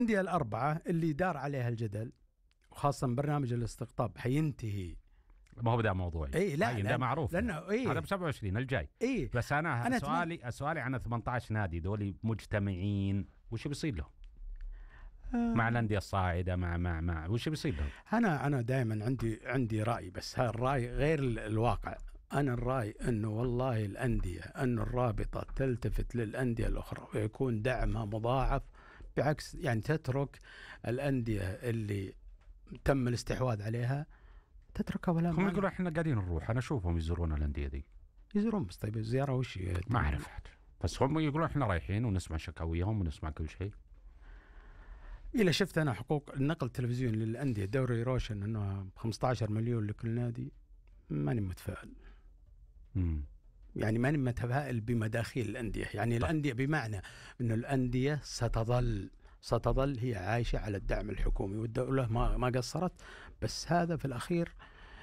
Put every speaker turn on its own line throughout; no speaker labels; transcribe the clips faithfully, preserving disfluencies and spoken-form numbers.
الأندية الأربعة اللي دار عليها الجدل، وخاصة برنامج الاستقطاب حينتهي.
ما هو بدأ موضوعي.
اي لا
ده معروف
لانه إيه؟
هذا ب سبعة وعشرين الجاي.
إيه؟
بس انا,
أنا
سؤالي تم... سؤالي عن ثمانية عشر نادي دولي مجتمعين، وش بيصير لهم آه... مع الانديه الصاعده، مع مع مع وش بيصير لهم؟
انا انا دائما عندي عندي راي، بس هذا الراي غير الواقع. انا الراي انه والله الانديه، انه الرابطه تلتفت للانديه الاخرى ويكون دعمها مضاعف، بعكس يعني تترك الانديه اللي تم الاستحواذ عليها تتركها ولا
هم يقولوا احنا قاعدين نروح، انا اشوفهم يزورون الانديه دي.
يزورون بس طيب الزياره وش
ما اعرف، بس هم يقولون احنا رايحين ونسمع شكاويهم ونسمع كل شيء.
إذا شفت أنا حقوق النقل التلفزيوني للأندية، دوري روشن أنه خمسة عشر مليون لكل نادي، ماني متفائل.
امم
يعني ماني متفائل بمداخيل الأندية. يعني طيب. الأندية بمعنى أنه الأندية ستظل ستظل هي عايشة على الدعم الحكومي، والدولة ما ما قصرت، بس هذا في الأخير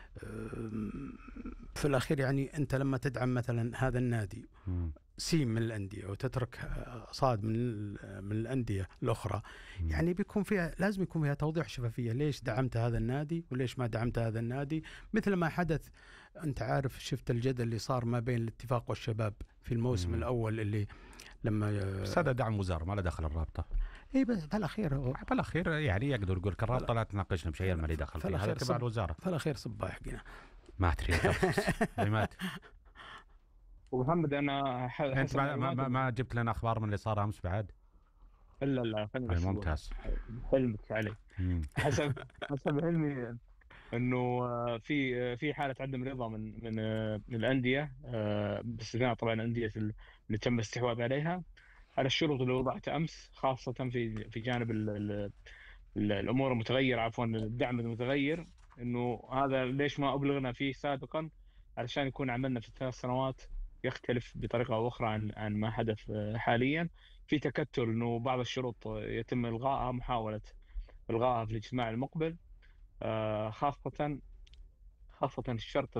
في الأخير يعني أنت لما تدعم مثلا هذا النادي
مم.
سين من الأندية وتترك صاد من من الأندية الأخرى، م. يعني بيكون فيها لازم يكون فيها توضيح شفافية، ليش دعمت هذا النادي وليش ما دعمت هذا النادي. مثل ما حدث، أنت عارف شفت الجدل اللي صار ما بين الاتفاق والشباب في الموسم م. الأول، اللي لما
بس هذا دعم وزارة ما له دخل الرابطة.
اي بس في الاخير
في الاخير يعني يقدر يقول الرابطة لا تناقشنا بشيء ما له دخل فيه، هذا تبع الوزارة.
في الاخير صباح حقنا
ما ادري اي مات.
ومحمد انا
انت ما, ما, ما جبت لنا اخبار من اللي صار امس بعد؟
الا لا
اي ممتاز،
حلمك علي. حسب حسب علمي انه في في حاله عدم رضا من من الانديه، باستثناء طبعا الانديه اللي تم الاستحواذ عليها، على الشروط اللي وضعتها امس، خاصه في في جانب ال ال الامور المتغيره، عفوا الدعم المتغير، انه هذا ليش ما ابلغنا فيه سابقا، علشان يكون عملنا في الثلاث سنوات يختلف بطريقه او اخرى عن عن ما حدث حاليا. في تكتل انه بعض الشروط يتم الغائها، محاوله الغائها في الاجتماع المقبل، خاصه خاصه الشرط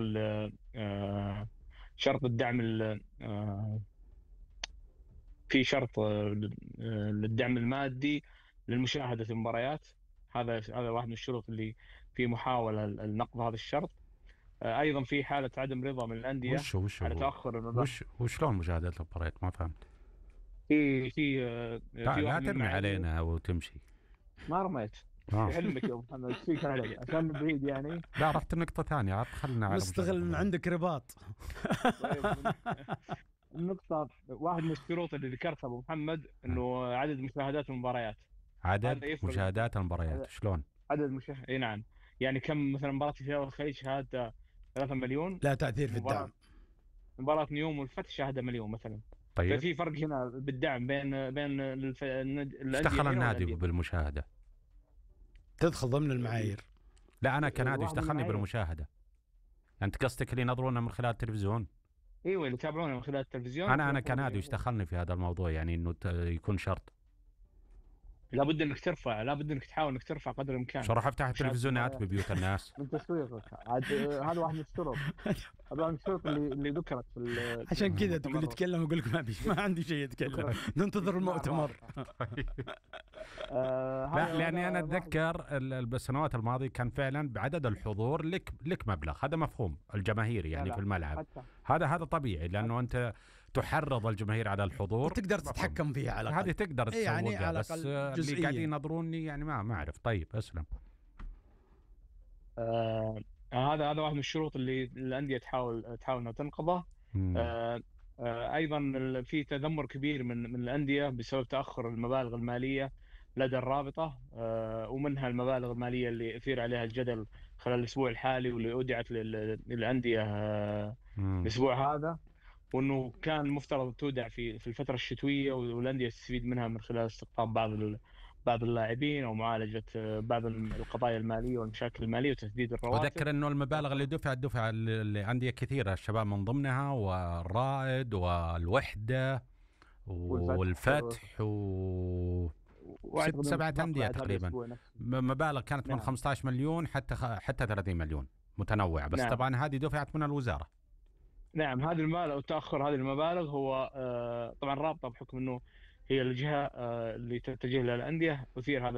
شرط الدعم، في شرط للدعم المادي للمشاهدة المباريات. هذا هذا واحد من الشروط اللي في محاولة النقض هذا الشرط. أيضا في حالة عدم رضا من الأندية
وش وش
على تأخر المباراة.
وش وشلون مشاهدة المباريات؟ ما فهمت.
في في
لا,
في
لا ترمي علينا وتمشي.
ما رميت.
آه.
علمك يا أبو محمد فيك علي عشان بعيد يعني.
لا رحت النقطة ثانية، خلنا على
مستغل ان عندك رباط.
النقطة واحد من الشروط اللي ذكرتها أبو محمد إنه عدد مشاهدات المباريات.
عدد مشاهدات المباريات شلون؟
عدد مشاهد اي نعم، يعني كم مثلا مباراة في دوري الخليج شاهدها ثلاثة مليون،
لا تأثير في الدعم.
مباراة نيوم والفتح شاهدها مليون مثلا.
طيب
ففي فرق هنا بالدعم بين بين الف...
ايش دخل النادي بالمشاهدة؟
تدخل ضمن المعايير.
لا أنا كنادي ايش دخلني بالمشاهدة؟ أنت قصدك اللي ينظرونا من خلال التلفزيون؟
ايوه اللي يتابعونا من خلال التلفزيون.
انا انا كنادي ايش دخلني في هذا الموضوع؟ يعني انه يكون شرط.
لابد انك ترفع، لابد انك تحاول انك ترفع قدر الامكان.
شو راح افتح التلفزيونات ببيوت الناس؟
من تسويقك هذا واحد من الشروط. هذا من الشروط اللي اللي ذكرت في
عشان كذا تقول اتكلم اقول لك ما بي ما عندي شيء اتكلم، ننتظر المؤتمر.
لا لاني انا اتذكر السنوات الماضيه كان فعلا بعدد الحضور لك لك مبلغ، هذا مفهوم الجماهيري يعني في الملعب، هذا هذا طبيعي لانه انت تحرض الجماهير على الحضور
وتقدر تتحكم فيها على
الأقل. هذه تقدر تسوقها
يعني على
بس اللي قاعدين ينظروني يعني ما ما اعرف. طيب اسلم.
آه هذا هذا واحد من الشروط اللي الانديه تحاول تحاول انها تنقضه. آه آه ايضا في تذمر كبير من من الانديه بسبب تاخر المبالغ الماليه لدى الرابطه، آه ومنها المبالغ الماليه اللي اثير عليها الجدل خلال الاسبوع الحالي واللي اودعت للانديه آه الاسبوع هذا، وانه كان مفترض تودع في في الفتره الشتويه والانديه تستفيد منها من خلال استقطاب بعض بعض اللاعبين او معالجه بعض القضايا الماليه والمشاكل الماليه وتسديد الرواتب.
اذكر انه المبالغ اللي دفعت دفع لانديه كثيره، الشباب من ضمنها والرائد والوحده والفتح و ست سبعة انديه تقريبا، مبالغ كانت من خمسة عشر مليون حتى حتى ثلاثين مليون متنوعه، بس نعم. طبعا هذه دفعت من الوزاره.
نعم هذه المبالغ وتأخر هذه المبالغ هو آه طبعا رابطة بحكم انه هي الجهه اللي تتجه لها الانديه، اثير هذا